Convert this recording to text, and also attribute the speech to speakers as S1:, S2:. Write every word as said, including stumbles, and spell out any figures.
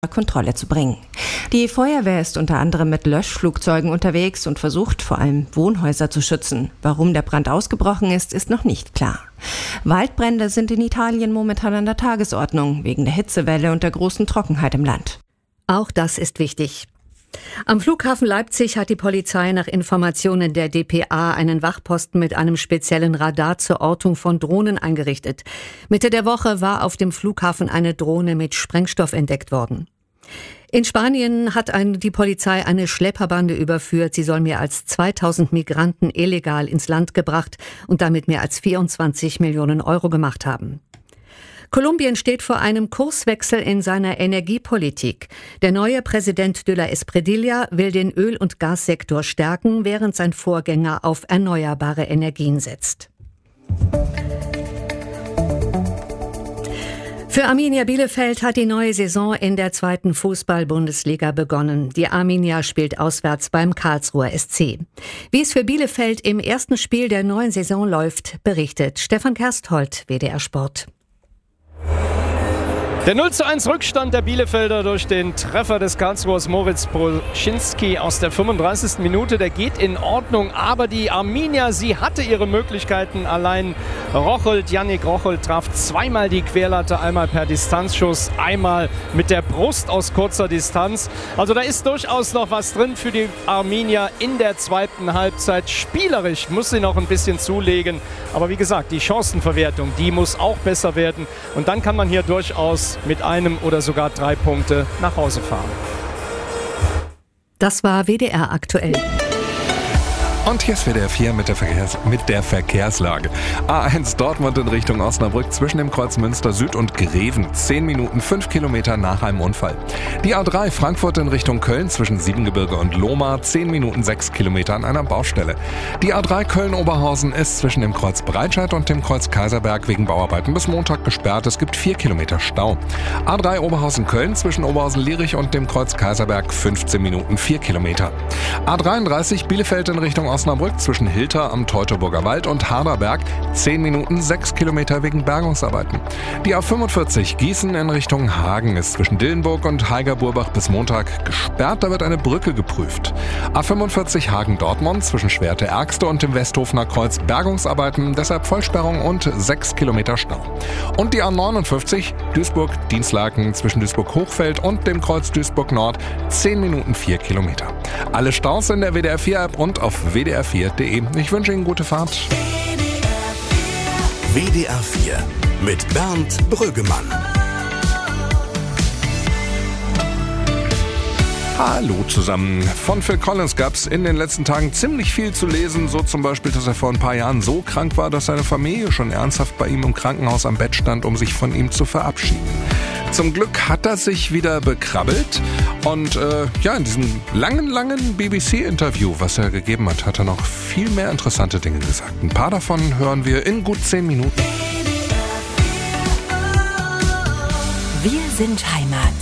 S1: Kontrolle zu bringen. Die Feuerwehr ist unter anderem mit Löschflugzeugen unterwegs und versucht vor allem Wohnhäuser zu schützen. Warum der Brand ausgebrochen ist, ist noch nicht klar. Waldbrände sind in Italien momentan an der Tagesordnung, wegen der Hitzewelle und der großen Trockenheit im Land.
S2: Auch das ist wichtig. Am Flughafen Leipzig hat die Polizei nach Informationen der D P A einen Wachposten mit einem speziellen Radar zur Ortung von Drohnen eingerichtet. Mitte der Woche war auf dem Flughafen eine Drohne mit Sprengstoff entdeckt worden. In Spanien hat ein, die Polizei eine Schlepperbande überführt. Sie soll mehr als zweitausend Migranten illegal ins Land gebracht und damit mehr als vierundzwanzig Millionen Euro gemacht haben. Kolumbien steht vor einem Kurswechsel in seiner Energiepolitik. Der neue Präsident de la Espriella will den Öl- und Gassektor stärken, während sein Vorgänger auf erneuerbare Energien setzt. Für Arminia Bielefeld hat die neue Saison in der zweiten Fußball-Bundesliga begonnen. Die Arminia spielt auswärts beim Karlsruher S C. Wie es für Bielefeld im ersten Spiel der neuen Saison läuft, berichtet Stefan Kersthold, W D R Sport.
S3: Der null zu eins Rückstand der Bielefelder durch den Treffer des Karlsruhers Moritz Broschinski aus der fünfunddreißigsten Minute, der geht in Ordnung, aber die Arminia, sie hatte ihre Möglichkeiten. Allein Rocholt, Yannick Rocholt traf zweimal die Querlatte, einmal per Distanzschuss, einmal mit der Brust aus kurzer Distanz. Also da ist durchaus noch was drin für die Arminia in der zweiten Halbzeit. Spielerisch muss sie noch ein bisschen zulegen, aber wie gesagt, die Chancenverwertung, die muss auch besser werden und dann kann man hier durchaus mit einem oder sogar drei Punkte nach Hause fahren.
S2: Das war W D R aktuell.
S4: Und hier ist W D R vier mit der, Verkehrs- mit der Verkehrslage. A eins Dortmund in Richtung Osnabrück zwischen dem Kreuz Münster Süd und Greven. zehn Minuten, fünf Kilometer nach einem Unfall. Die A drei Frankfurt in Richtung Köln zwischen Siebengebirge und Lohmar. zehn Minuten, sechs Kilometer an einer Baustelle. Die A drei Köln-Oberhausen ist zwischen dem Kreuz Breitscheid und dem Kreuz Kaiserberg wegen Bauarbeiten bis Montag gesperrt. Es gibt vier Kilometer Stau. A drei Oberhausen-Köln zwischen Oberhausen-Lierich und dem Kreuz Kaiserberg. fünfzehn Minuten, vier Kilometer. A dreiunddreißig Bielefeld in Richtung Osnabrück zwischen Hilter am Teutoburger Wald und Harderberg, zehn Minuten, sechs Kilometer wegen Bergungsarbeiten. Die A fünfundvierzig Gießen in Richtung Hagen ist zwischen Dillenburg und Heiger-Burbach bis Montag gesperrt, da wird eine Brücke geprüft. A fünfundvierzig Hagen-Dortmund zwischen Schwerte-Ergste und dem Westhofener Kreuz Bergungsarbeiten, deshalb Vollsperrung und sechs Kilometer Stau. Und die A neunundfünfzig Duisburg-Dienstlaken zwischen Duisburg-Hochfeld und dem Kreuz Duisburg-Nord, zehn Minuten, vier Kilometer. Alle Staus in der W D R vier App und auf w d r vier punkt d e. Ich wünsche Ihnen gute Fahrt.
S5: W D R vier mit Bernd Brüggemann.
S4: Hallo zusammen. Von Phil Collins gab es in den letzten Tagen ziemlich viel zu lesen. So zum Beispiel, dass er vor ein paar Jahren so krank war, dass seine Familie schon ernsthaft bei ihm im Krankenhaus am Bett stand, um sich von ihm zu verabschieden. Zum Glück hat er sich wieder bekrabbelt und äh, ja, in diesem langen, langen B B C-Interview, was er gegeben hat, hat er noch viel mehr interessante Dinge gesagt. Ein paar davon hören wir in gut zehn Minuten.
S6: Wir sind Heimat.